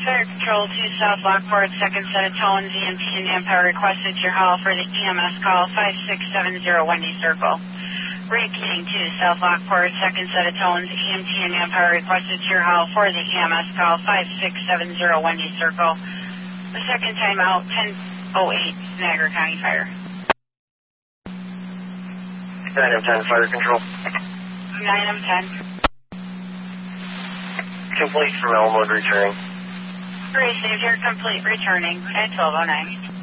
Fire Control 2 South Lockport, second set of tones, EMT and Empire requested your hall for the EMS call 5670 Wendy Circle. Breaking 2 South Lockport, second set of tones, EMT and Empire requested your hall for the EMS call 5670 Wendy Circle. The second time out, 1008 Niagara County Fire. 9M10 Fire Control. 9M10. Complete from Elmwood returning. Gray Savior, complete returning at 1209.